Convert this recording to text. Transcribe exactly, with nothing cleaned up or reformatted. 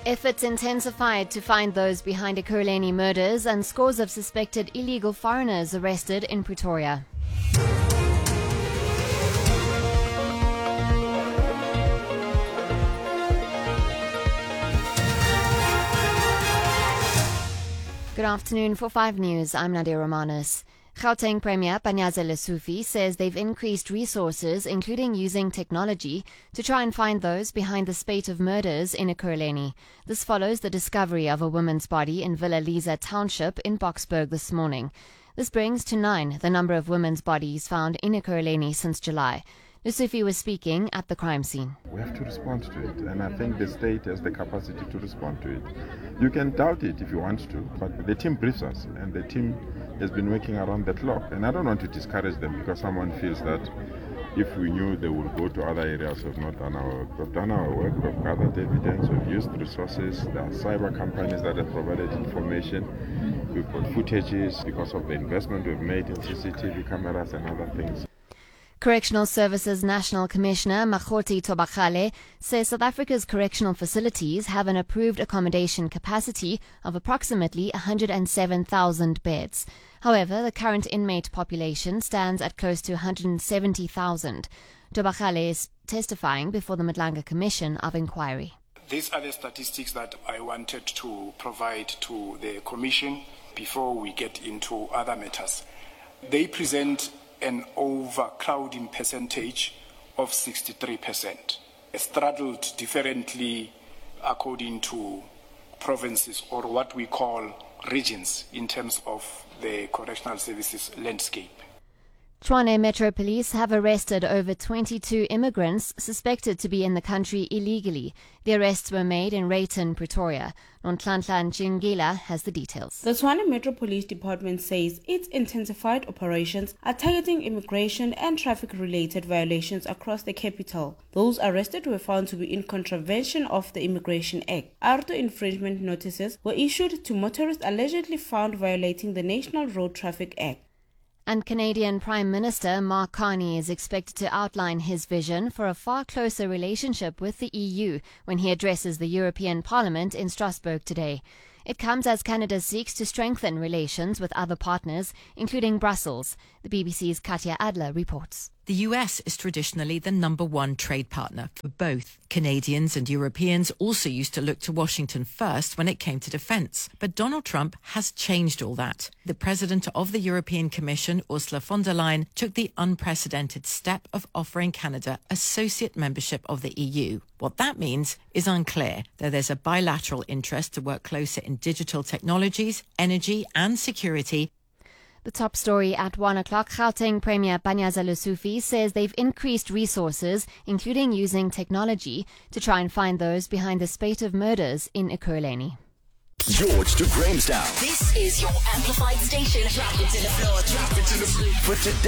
Efforts intensified to find those behind Ekurhuleni murders and scores of suspected illegal foreigners arrested in Pretoria. Good afternoon. For five News, I'm Nadia Romanis. Gauteng Premier Panyaza Lesufi says they've increased resources, including using technology, to try and find those behind the spate of murders in Ekurhuleni. This follows the discovery of a woman's body in Villa Liza Township in Boksburg this morning. This brings to nine the number of women's bodies found in Ekurhuleni since July. Lesufi was speaking at the crime scene. We have to respond to it, and I think the state has the capacity to respond to it. You can doubt it if you want to, but the team briefs us, and the team has been working around the clock. And I don't want to discourage them because someone feels that if we knew they would go to other areas, we've not done our work. We've done our work, we've gathered evidence, we've used resources. There are cyber companies that have provided information. We've got footages because of the investment we've made in C C T V cameras and other things. Correctional Services National Commissioner Makgoti Thobakgale says South Africa's correctional facilities have an approved accommodation capacity of approximately one hundred seven thousand beds. However, the current inmate population stands at close to one hundred seventy thousand. Thobakgale is testifying before the Madlanga Commission of Inquiry. These are the statistics that I wanted to provide to the Commission before we get into other matters. They present an overcrowding percentage of sixty-three percent, straddled differently according to provinces or what we call regions in terms of the correctional services landscape. Tshwane Metro Police have arrested over twenty-two immigrants suspected to be in the country illegally. The arrests were made in Reyton, Pretoria. Nonhlanhla Njingila has the details. The Tshwane Metro Police Department says its intensified operations are targeting immigration and traffic-related violations across the capital. Those arrested were found to be in contravention of the Immigration Act. Auto infringement notices were issued to motorists allegedly found violating the National Road Traffic Act. And Canadian Prime Minister Mark Carney is expected to outline his vision for a far closer relationship with the E U when he addresses the European Parliament in Strasbourg today. It comes as Canada seeks to strengthen relations with other partners, including Brussels. The B B C's Katya Adler reports. The U S is traditionally the number one trade partner for both. Canadians and Europeans also used to look to Washington first when it came to defence. But Donald Trump has changed all that. The president of the European Commission, Ursula von der Leyen, took the unprecedented step of offering Canada associate membership of the E U. What that means is unclear, though there's a bilateral interest to work closer in digital technologies, energy and security. The top story at one o'clock, Gauteng Premier Panyaza Lesufi says they've increased resources, including using technology, to try and find those behind the spate of murders in Ekurhuleni. George to Grahamstown. This is your amplified station. Drop it to the floor, drop it to the floor. For today.